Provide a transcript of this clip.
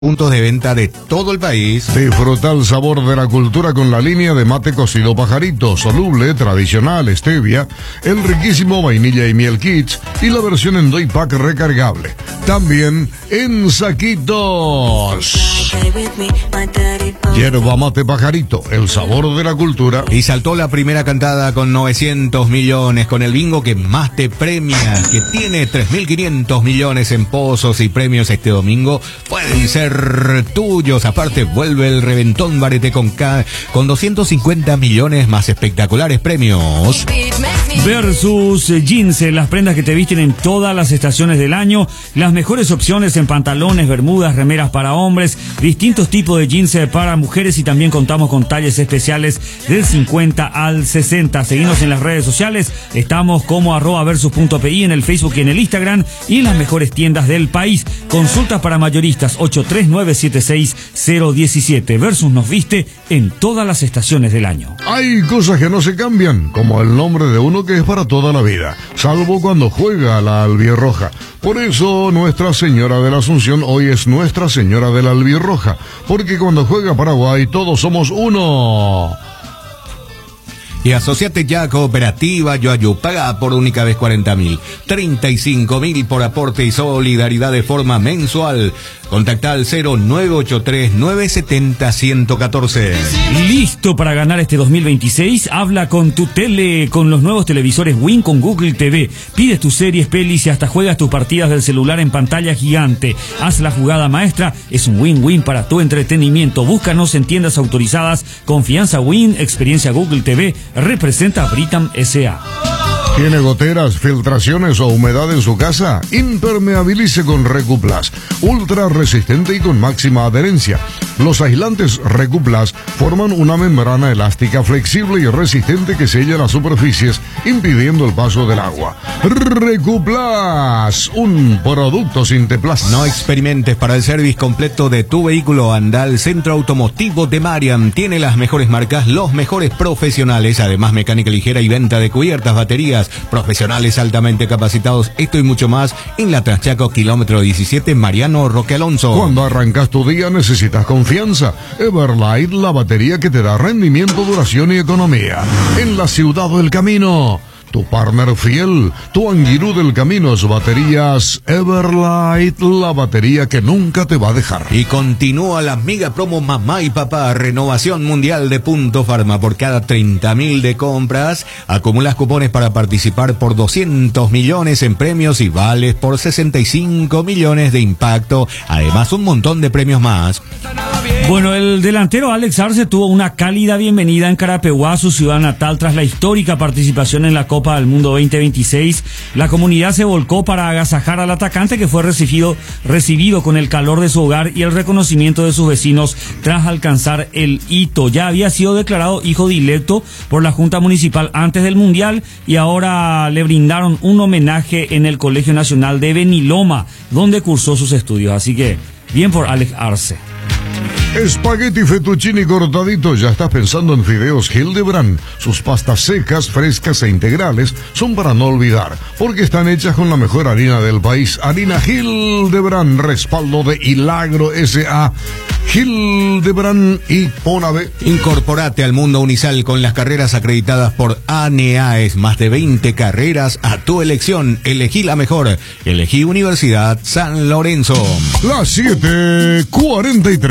puntos de venta de todo el país. Disfruta el sabor de la cultura con la línea de mate cocido Pajarito, soluble, tradicional, stevia, el riquísimo vainilla y miel kits y la versión en doy pack recargable. También en saquitos. Yerba mate Pajarito, el sabor de la cultura. Y saltó la primera cantada con 900 millones, con el bingo que más te premia, que tiene 3.500 millones en pozos y premios este domingo. Pueden ser tuyos. Aparte, vuelve el reventón Barete con 250 millones más espectaculares premios. Versus Jeans, las prendas que te visten en todas las estaciones del año, las mejores opciones en pantalones, bermudas, remeras para hombres, distintos tipos de jeans para mujeres y también contamos con talles especiales del 50 al 60. Seguimos en las redes sociales, estamos como @versus.pi en el Facebook y en el Instagram y en las mejores tiendas del país. Consultas para mayoristas 83976-017. Versus nos viste en todas las estaciones del año. Hay cosas que no se cambian, como el nombre de uno que es para toda la vida, salvo cuando juega a la albirroja. Por eso Nuestra Señora de la Asunción hoy es Nuestra Señora de la Albirroja, porque cuando juega Paraguay todos somos uno. Y asociate ya a Cooperativa Yoayu. Paga por única vez 40.000, 35.000 por aporte y solidaridad de forma mensual. Contacta al 0983-970-114. ¿Listo para ganar este 2026? Habla con tu tele, con los nuevos televisores Win con Google TV. Pides tus series, pelis y hasta juegas tus partidas del celular en pantalla gigante. Haz la jugada maestra. Es un win-win para tu entretenimiento. Búscanos en tiendas autorizadas. Confianza Win, experiencia Google TV. Representa Britam S.A. ¿Tiene goteras, filtraciones o humedad en su casa? Impermeabilice con Recuplas, ultra resistente y con máxima adherencia. Los aislantes Recuplas forman una membrana elástica flexible y resistente que sella las superficies, impidiendo el paso del agua. Recuplas, un producto Sinteplas. No experimentes. Para el service completo de tu vehículo, anda al Centro Automotivo de Mariam. Tiene las mejores marcas, los mejores profesionales, además mecánica ligera y venta de cubiertas, baterías, profesionales altamente capacitados. Esto y mucho más en la Traschaco, kilómetro 17, Mariano Roque Alonso. Cuando arrancas tu día necesitas confianza. Everlight, la batería que te da rendimiento, duración y economía. En la ciudad del camino, tu partner fiel, tu Anguirú del camino es baterías Everlight, la batería que nunca te va a dejar. Y continúa la mega promo Mamá y Papá, renovación mundial de Punto Farma. Por cada 30.000 de compras, acumulas cupones para participar por 200 millones en premios y vales por 65 millones de impacto. Además, un montón de premios más. Bueno, el delantero Alex Arce tuvo una cálida bienvenida en Carapeguá, su ciudad natal, tras la histórica participación en la Copa del Mundo 2026. La comunidad se volcó para agasajar al atacante, que fue recibido con el calor de su hogar y el reconocimiento de sus vecinos tras alcanzar el hito. Ya había sido declarado hijo directo por la Junta Municipal antes del Mundial y ahora le brindaron un homenaje en el Colegio Nacional de Beniloma, donde cursó sus estudios. Así que, bien por Alex Arce. Espagueti fettuccini cortadito. ¿Ya estás pensando en fideos Hildebrand? Sus pastas secas, frescas e integrales son para no olvidar, porque están hechas con la mejor harina del país. Harina Hildebrand, respaldo de Hilagro S.A. Hildebrand y Ponave. Incorporate al mundo Unisal con las carreras acreditadas por ANEAES. Más de 20 carreras a tu elección. Elegí la mejor. Elegí Universidad San Lorenzo. Las 7:43.